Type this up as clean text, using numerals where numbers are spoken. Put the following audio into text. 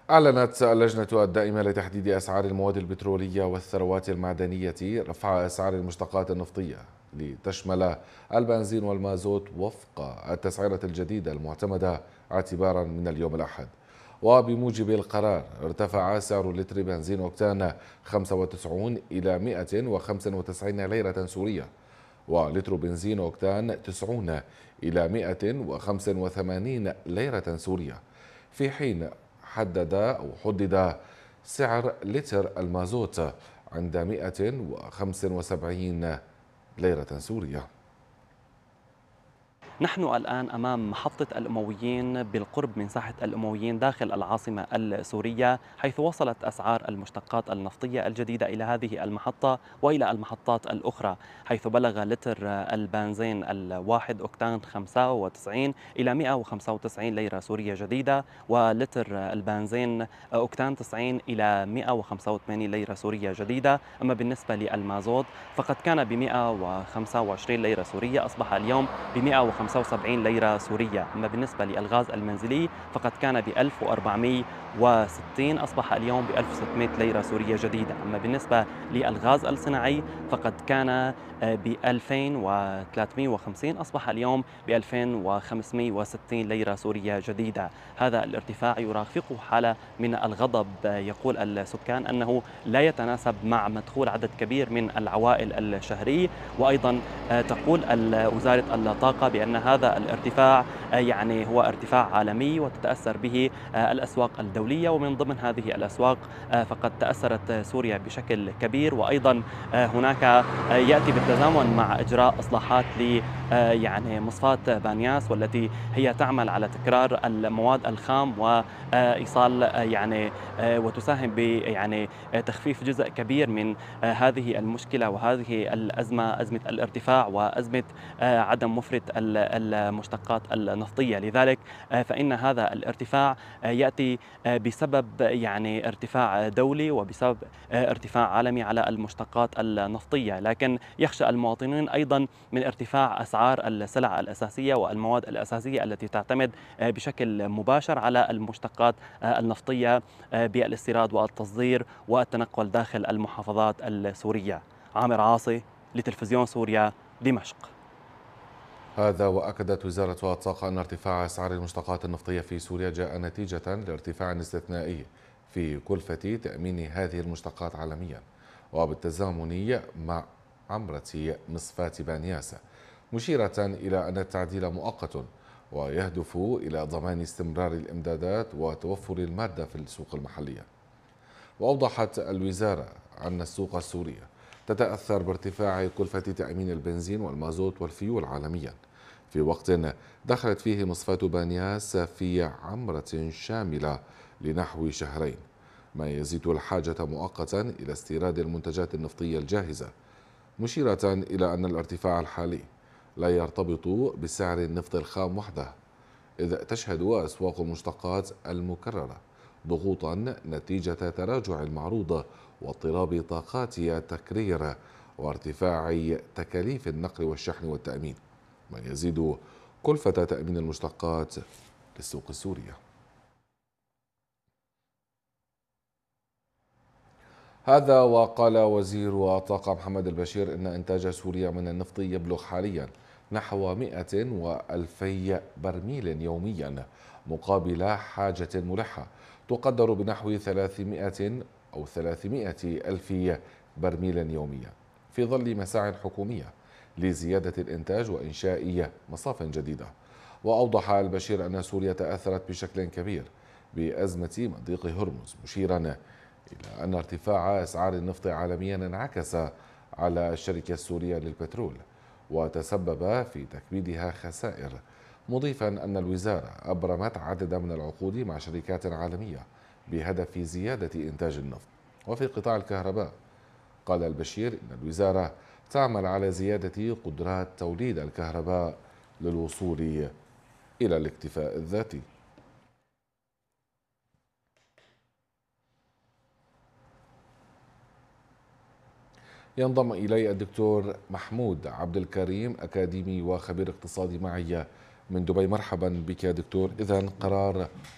أعلنت اللجنة الدائمة لتحديد أسعار المواد البترولية والثروات المعدنية رفع أسعار المشتقات النفطية لتشمل البنزين والمازوت وفق التسعيرة الجديدة المعتمدة اعتبارا من اليوم الأحد. وبموجب القرار ارتفع سعر لتر بنزين أوكتان 95 إلى 195 ليرة سورية، ولتر بنزين أوكتان 90 إلى 185 ليرة سورية، في حين حدد سعر لتر المازوت عند 175 ليرة سورية. نحن الآن أمام محطة الأمويين بالقرب من ساحة الأمويين داخل العاصمة السورية، حيث وصلت أسعار المشتقات النفطية الجديدة إلى هذه المحطة وإلى المحطات الأخرى، حيث بلغ لتر البنزين الواحد أوكتان 95 إلى 195 ليرة سورية جديدة، ولتر البنزين أوكتان 90 إلى 185 ليرة سورية جديدة. أما بالنسبة للمازوت فقد كان ب 125 ليرة سورية، أصبح اليوم ب 175 ليرة سورية. أما بالنسبة للغاز المنزلي فقد كان ب 1460، أصبح اليوم ب 1600 ليرة سورية جديدة. أما بالنسبة للغاز الصناعي فقد كان ب 2350، أصبح اليوم ب 2560 ليرة سورية جديدة. هذا الارتفاع يرافقه حالة من الغضب، يقول السكان أنه لا يتناسب مع مدخول عدد كبير من العوائل الشهري. وأيضا تقول وزارة الطاقة بأن هذا الارتفاع يعني هو ارتفاع عالمي وتتأثر به الأسواق الدولية، ومن ضمن هذه الأسواق فقد تأثرت سوريا بشكل كبير. وأيضا هناك يأتي بالتزامن مع إجراء إصلاحات ل يعني مصفاة بانياس، والتي هي تعمل على تكرار المواد الخام وإيصال يعني وتساهم ب يعني تخفيف جزء كبير من هذه المشكلة وهذه الأزمة، أزمة الارتفاع وأزمة عدم وفرة المشتقات النفطية. لذلك فإن هذا الارتفاع يأتي بسبب يعني ارتفاع دولي وبسبب ارتفاع عالمي على المشتقات النفطية، لكن يخشى المواطنين أيضا من ارتفاع أسعار السلع الأساسية والمواد الأساسية التي تعتمد بشكل مباشر على المشتقات النفطية بالاستيراد والتصدير والتنقل داخل المحافظات السورية. عامر عاصي لتلفزيون سوريا، دمشق. هذا وأكدت وزارة الطاقة أن ارتفاع أسعار المشتقات النفطية في سوريا جاء نتيجة لارتفاع استثنائي في كلفة تأمين هذه المشتقات عالميا، وبالتزامن مع عمرة مصفاة بانياس، مشيرة إلى أن التعديل مؤقت ويهدف إلى ضمان استمرار الإمدادات وتوفر المادة في السوق المحلية. وأوضحت الوزارة أن السوق السورية تتأثر بارتفاع كلفة تأمين البنزين والمازوت والفيول عالميا، في وقت دخلت فيه مصفاة بانياس في عمرة شاملة لنحو شهرين، ما يزيد الحاجة مؤقتا إلى استيراد المنتجات النفطية الجاهزة، مشيرة إلى أن الارتفاع الحالي لا يرتبط بسعر النفط الخام وحده، إذ تشهد أسواق المشتقات المكررة ضغوطا نتيجة تراجع المعروض واضطراب طاقات التكرير وارتفاع تكاليف النقل والشحن والتأمين، ما يزيد كلفة تأمين المشتقات للسوق السورية. هذا وقال وزير الطاقة محمد البشير إن إنتاج سوريا من النفط يبلغ حاليا نحو 100,000 برميل يوميا، مقابل حاجة ملحة تقدر بنحو 300 ألف برميل يوميا، في ظل مساعي حكومية لزيادة الإنتاج وإنشاء مصاف جديدة. وأوضح البشير أن سوريا تأثرت بشكل كبير بأزمة مضيق هرمز، مشيرا إلى أن ارتفاع أسعار النفط عالميا انعكس على الشركة السورية للبترول وتسبب في تكبيدها خسائر، مضيفا أن الوزارة أبرمت عددا من العقود مع شركات عالمية بهدف زيادة إنتاج النفط. وفي قطاع الكهرباء قال البشير إن الوزارة تعمل على زيادة قدرات توليد الكهرباء للوصول إلى الاكتفاء الذاتي. ينضم إلي الدكتور محمود عبد الكريم، أكاديمي وخبير اقتصادي معي من دبي. مرحبا بك يا دكتور. إذن قرار